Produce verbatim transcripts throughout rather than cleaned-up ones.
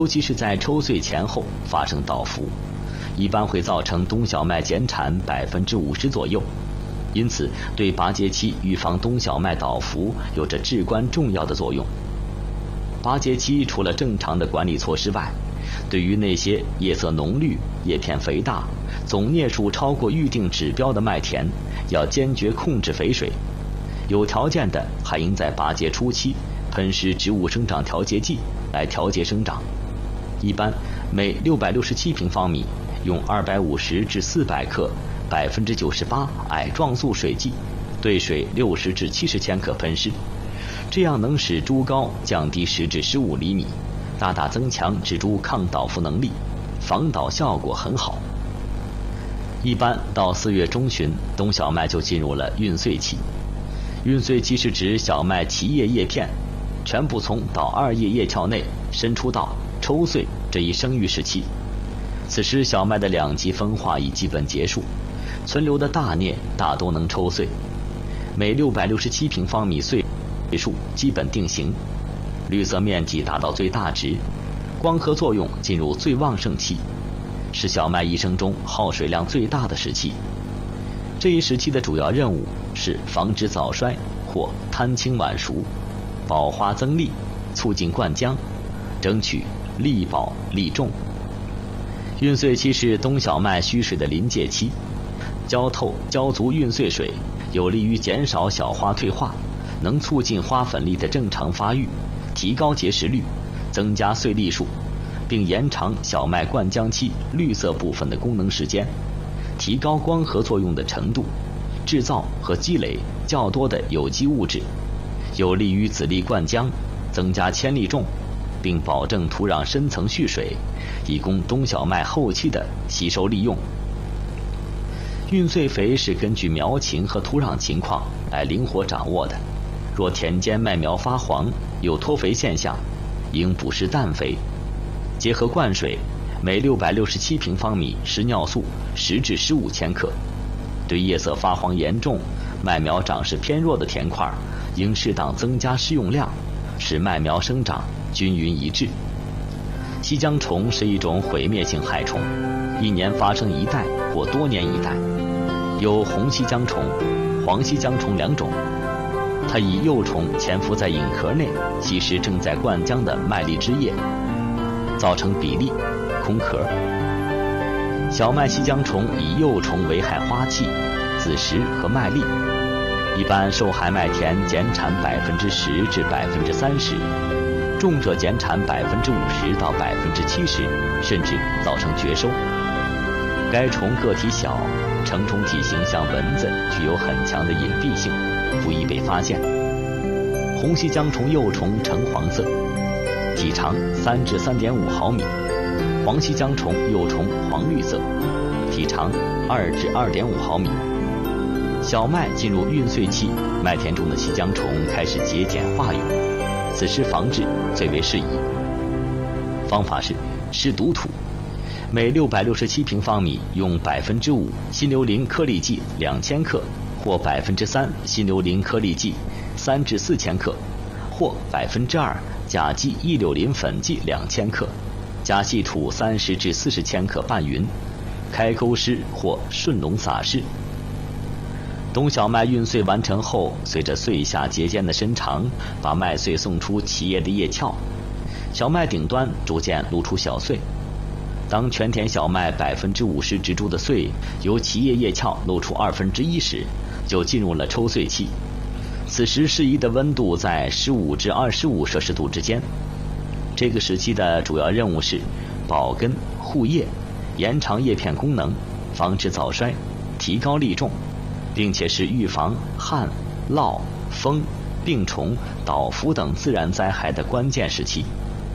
尤其是在抽穗前后发生倒伏，一般会造成冬小麦减产百分之五十左右。因此，对拔节期预防冬小麦倒伏有着至关重要的作用。拔节期除了正常的管理措施外，对于那些叶色浓绿、叶片肥大、总啮数超过预定指标的麦田，要坚决控制肥水。有条件的还应在拔节初期喷施植物生长调节剂来调节生长。一般每六百六十七平方米用二百五十至四百克百分之九十八矮壮素水剂，兑水六十至七十千克喷施，这样能使株高降低十至十五厘米，大大增强植株抗倒伏能力，防倒效果很好。一般到四月中旬，冬小麦就进入了孕穗期。孕穗期是指小麦齐叶叶片全部从倒二叶叶鞘内伸出到抽穗这一生育时期。此时小麦的两极分化已基本结束，存留的大啮大多能抽穗，每六百六十七平方米穗数基本定型，绿色面积达到最大值，光合作用进入最旺盛期，是小麦一生中耗水量最大的时期。这一时期的主要任务是防止早衰或贪青晚熟，保花增粒，促进灌浆，争取粒保粒重。孕穗期是冬小麦需水的临界期，浇透浇足孕穗水有利于减少小花退化，能促进花粉粒的正常发育，提高结实率，增加穗粒数，并延长小麦灌浆期绿色部分的功能时间，提高光合作用的程度，制造和积累较多的有机物质，有利于籽粒灌浆，增加铅粒重，并保证土壤深层蓄水，以供冬小麦后期的吸收利用。孕穗肥是根据苗情和土壤情况来灵活掌握的，若田间麦苗发黄有脱肥现象，应补施氮肥。结合灌水，每六百六十七平方米施尿素十至十五千克。对叶色发黄严重、麦苗长势偏弱的田块，应适当增加施用量，使麦苗生长均匀一致。西浆虫是一种毁灭性害虫，一年发生一代或多年一代，有红西浆虫、黄西浆虫两种。它以幼虫潜伏在引壳内，吸食正在灌浆的麦粒汁液，造成比粒、空壳。小麦西浆虫以幼虫危害花器、子实和麦粒，一般受害麦田减产百分之十至百分之三十，重者减产百分之五十到百分之七十，甚至造成绝收。该虫个体小，成虫体型像蚊子，具有很强的隐蔽性，不易被发现。红西浆虫幼虫橙黄色，体长三至三点五毫米；黄西浆虫幼虫黄绿色，体长二至二点五毫米。小麦进入孕穗期，麦田中的西浆虫开始节俭化蛹，此时防治最为适宜。方法是施毒土，每六百六十七平方米用百分之五辛硫磷颗粒剂两千克，或百分之三辛硫磷颗粒剂三至四千克，或百分之二甲基异硫磷粉剂两千克，加细土三十至四十千克拌匀，开沟施或顺垄撒施。冬小麦孕穗完成后，随着穗下节间的伸长，把麦穗送出齐叶的叶鞘，小麦顶端逐渐露出小穗。当全田小麦百分之五十植株的穗由齐叶叶鞘露出二分之一时，就进入了抽穗期。此时适宜的温度在十五至二十五摄氏度之间。这个时期的主要任务是保根护叶，延长叶片功能，防止早衰，提高粒重，并且是预防旱、涝、风、病虫、倒伏等自然灾害的关键时期。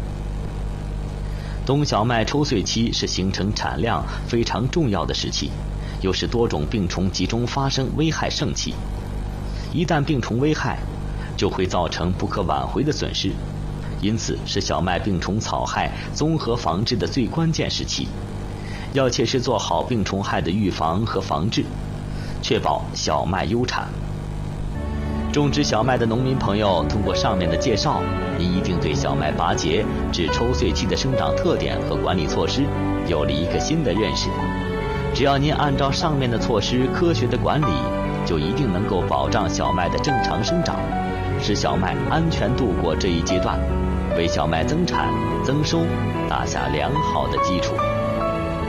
冬小麦抽穗期是形成产量非常重要的时期，又是多种病虫集中发生危害盛期。一旦病虫危害，就会造成不可挽回的损失，因此是小麦病虫草害综合防治的最关键时期。要切实做好病虫害的预防和防治，确保小麦优产。 种植小麦的农民朋友，通过上面的介绍，您一定对小麦拔节至抽穗期的生长特点和管理措施有了一个新的认识。只要您按照上面的措施科学的管理，就一定能够保障小麦的正常生长，使小麦安全度过这一阶段，为小麦增产增收打下良好的基础。